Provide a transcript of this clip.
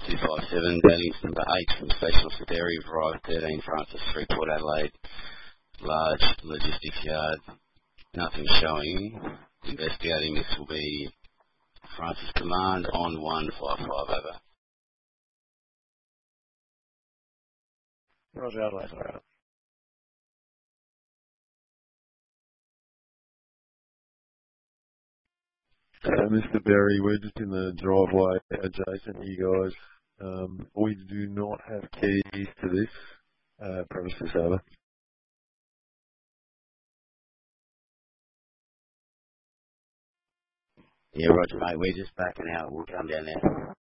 257. Dailings number 8 from Specialist Dairy, Variety 13, Francis 3, Port Adelaide, large logistics yard. Nothing showing. Investigating, this will be Francis Command on 155 over. Roger, Adelaide, all right. Mr. Berry, we're just in the driveway adjacent to you guys. We do not have keys to this premises, over. Yeah, roger, mate. We're just backing out. We'll come down there.